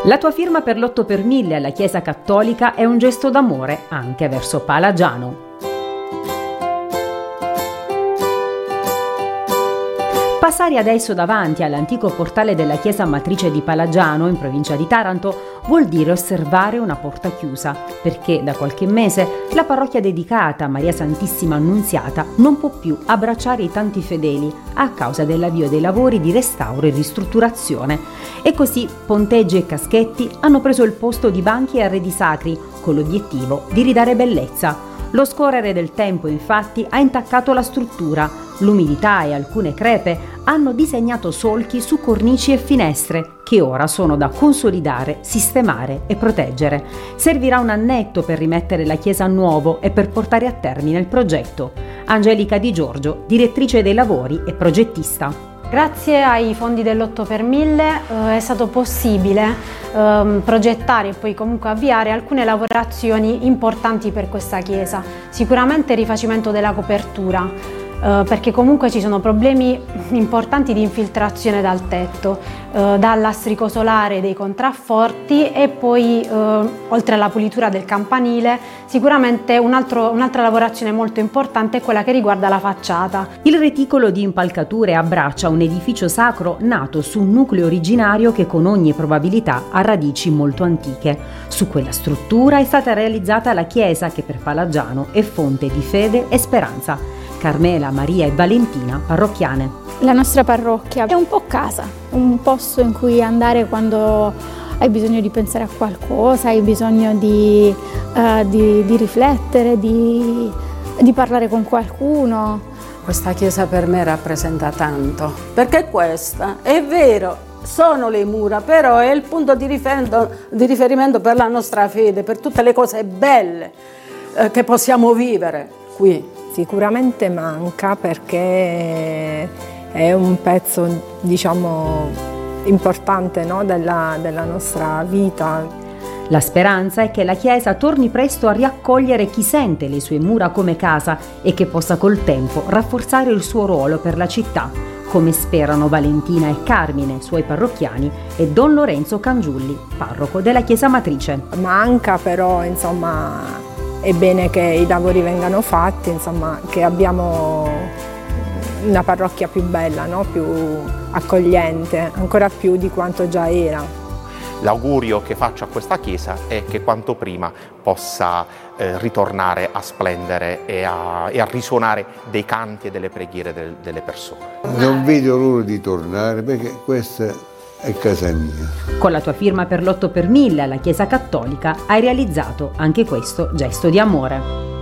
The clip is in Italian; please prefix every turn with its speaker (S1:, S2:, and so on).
S1: La tua firma per l'8 per 1000 alla Chiesa Cattolica è un gesto d'amore anche verso Palagiano. Passare adesso davanti all'antico portale della chiesa matrice di Palagiano, in provincia di Taranto, vuol dire osservare una porta chiusa, perché da qualche mese la parrocchia dedicata a Maria Santissima Annunziata non può più abbracciare i tanti fedeli a causa dell'avvio dei lavori di restauro e ristrutturazione. E così ponteggi e caschetti hanno preso il posto di banchi e arredi sacri, con l'obiettivo di ridare bellezza. Lo scorrere del tempo, infatti, ha intaccato la struttura. L'umidità e alcune crepe hanno disegnato solchi su cornici e finestre che ora sono da consolidare, sistemare e proteggere. Servirà un annetto per rimettere la chiesa a nuovo e per portare a termine il progetto. Angelica Di Giorgio, direttrice dei lavori e progettista.
S2: Grazie ai fondi dell'8 per 1000 è stato possibile progettare e poi comunque avviare alcune lavorazioni importanti per questa chiesa. Sicuramente il rifacimento della copertura, perché comunque ci sono problemi importanti di infiltrazione dal tetto, dal lastrico solare dei contrafforti e poi oltre alla pulitura del campanile sicuramente un'altra lavorazione molto importante è quella che riguarda la facciata.
S1: Il reticolo di impalcature abbraccia un edificio sacro nato su un nucleo originario che con ogni probabilità ha radici molto antiche. Su quella struttura è stata realizzata la chiesa che per Palagiano è fonte di fede e speranza. Carmela, Maria e Valentina, parrocchiane.
S3: La nostra parrocchia è un po' casa, un posto in cui andare quando hai bisogno di pensare a qualcosa, hai bisogno di riflettere, di parlare con qualcuno.
S4: Questa chiesa per me rappresenta tanto, perché questa, è vero, sono le mura, però è il punto di riferimento per la nostra fede, per tutte le cose belle che possiamo vivere qui.
S5: Sicuramente manca perché è un pezzo, diciamo, importante, no, della nostra vita.
S1: La speranza è che la Chiesa torni presto a riaccogliere chi sente le sue mura come casa e che possa col tempo rafforzare il suo ruolo per la città, come sperano Valentina e Carmine, suoi parrocchiani, e Don Lorenzo Cangiulli, parroco della Chiesa Matrice.
S5: Manca però, insomma, è bene che i lavori vengano fatti, insomma, che abbiamo una parrocchia più bella, no? Più accogliente, ancora più di quanto già era.
S6: L'augurio che faccio a questa chiesa è che quanto prima possa ritornare a splendere e a risuonare dei canti e delle preghiere delle persone.
S7: Non vedo l'ora di tornare perché questa è casa mia.
S1: Con la tua firma per l'8 per 1000 alla Chiesa Cattolica hai realizzato anche questo gesto di amore.